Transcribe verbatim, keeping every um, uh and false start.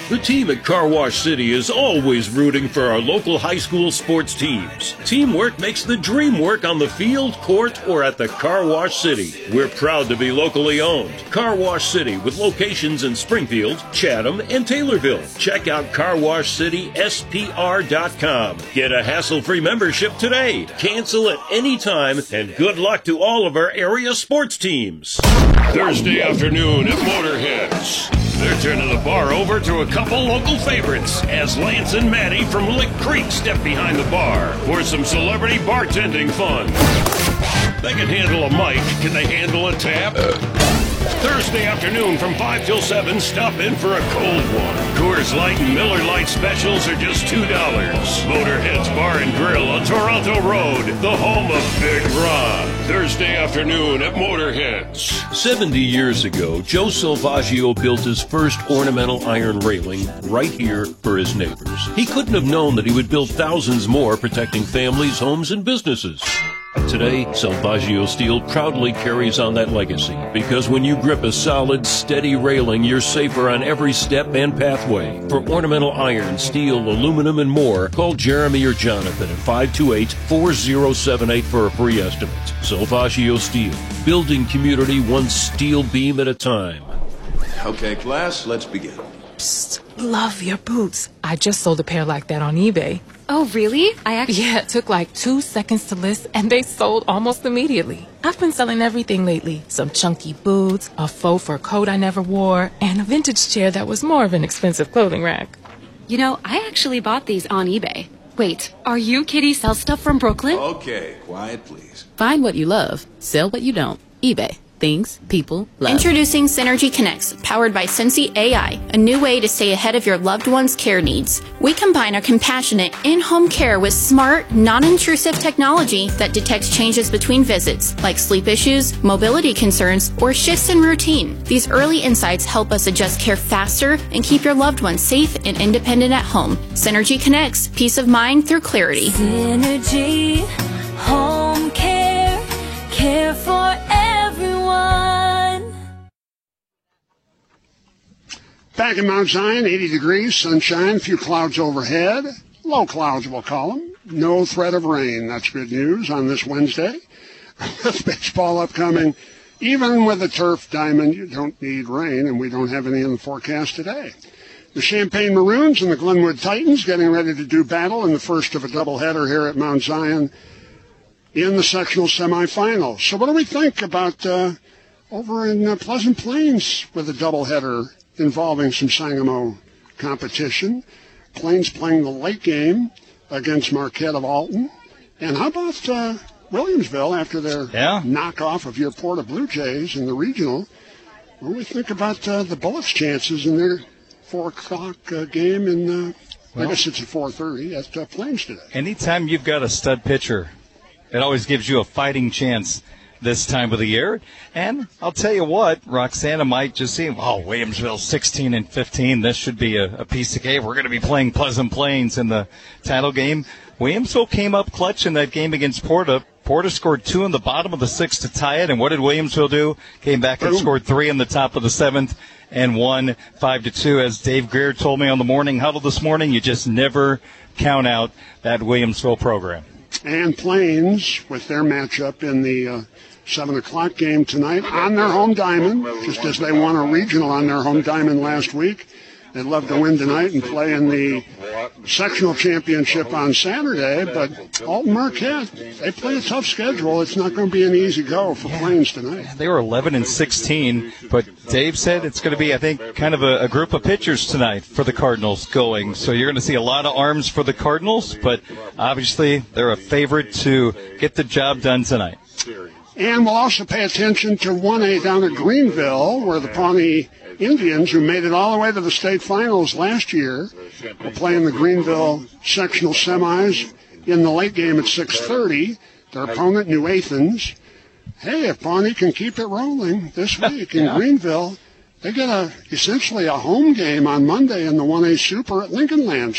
The team at Car Wash City is always rooting for our local high school sports teams. Teamwork makes the dream work on the field, court, or at the Car Wash City. We're proud to be locally owned. Car Wash City with locations in Springfield, Chatham, and Taylorville. Check out car wash city s p r dot com. Get a hassle-free membership today. Cancel at any time, and good luck to all of our area sports teams. Thursday afternoon at Motorheads. They're turning the bar over to a couple local favorites as Lance and Maddie from Lick Creek step behind the bar for some celebrity bartending fun. They can handle a mic. Can they handle a tap? Thursday afternoon from five till seven, stop in for a cold one. Coors Light and Miller Lite specials are just two dollars. Motorheads Bar and Grill on Toronto Road, the home of Big Ron. Thursday afternoon at Motorheads. seventy years ago, Joe Salvaggio built his first ornamental iron railing right here for his neighbors. He couldn't have known that he would build thousands more protecting families, homes, and businesses. Today, Salvaggio Steel proudly carries on that legacy because when you grip a solid, steady railing, you're safer on every step and pathway. For ornamental iron, steel, aluminum, and more, call Jeremy or Jonathan at five two eight, four zero seven eight for a free estimate. Salvaggio Steel, building community one steel beam at a time. Okay, class, let's begin. Psst, love your boots. I just sold a pair like that on eBay. Oh, really? I actually... Yeah, it took like two seconds to list, and they sold almost immediately. I've been selling everything lately. Some chunky boots, a faux fur coat I never wore, and a vintage chair that was more of an expensive clothing rack. You know, I actually bought these on eBay. Wait, are you Kitty Sell Stuff from Brooklyn? Okay, quiet, please. Find what you love, sell what you don't. eBay. Things people love. Introducing Synergy Connects, powered by Sensi A I, a new way to stay ahead of your loved one's care needs. We combine our compassionate in-home care with smart, non-intrusive technology that detects changes between visits, like sleep issues, mobility concerns, or shifts in routine. These early insights help us adjust care faster and keep your loved one safe and independent at home. Synergy Connects, peace of mind through clarity. Synergy, home care, care for everyone. Back in Mount Zion, eighty degrees, sunshine, a few clouds overhead. Low clouds, we'll call them. No threat of rain. That's good news on this Wednesday. With baseball upcoming, even with a turf diamond, you don't need rain, and we don't have any in the forecast today. The Champaign Maroons and the Glenwood Titans getting ready to do battle in the first of a doubleheader here at Mount Zion in the sectional semifinals. So what do we think about uh, over in uh, Pleasant Plains with a doubleheader involving some Sangamo competition? Plains playing the late game against Marquette of Alton. And how about uh, Williamsville after their yeah. knockoff of your Porta Blue Jays in the regional? What do we think about uh, the Bullets' chances in their four o'clock uh, game in, uh, well, I guess it's at four thirty at uh, Plains today? Anytime you've got a stud pitcher, it always gives you a fighting chance this time of the year. And I'll tell you what, Roxana might just see, oh, Williamsville sixteen and fifteen. This should be a, a piece of cake. We're going to be playing Pleasant Plains in the title game. Williamsville came up clutch in that game against Porta. Porta scored two in the bottom of the sixth to tie it. And what did Williamsville do? Came back and scored three in the top of the seventh and won five to two. As Dave Greer told me on the morning huddle this morning, you just never count out that Williamsville program. And Plains with their matchup in the uh, seven o'clock game tonight on their home diamond, just as they won a regional on their home diamond last week. They'd love to win tonight and play in the sectional championship on Saturday, but Alton Marquette, they play a tough schedule. It's not going to be an easy go for yeah. Plains tonight. They were eleven and sixteen, but Dave said it's going to be, I think, kind of a, a group of pitchers tonight for the Cardinals going. So you're going to see a lot of arms for the Cardinals, but obviously they're a favorite to get the job done tonight. And we'll also pay attention to one A down at Greenville, where the Pawnee Indians, who made it all the way to the state finals last year, will play in the Greenville sectional semis in the late game at six thirty. Their opponent, New Athens. Hey, if Pawnee can keep it rolling this week in yeah. Greenville, they get a essentially a home game on Monday in the one A Super at Lincoln Land.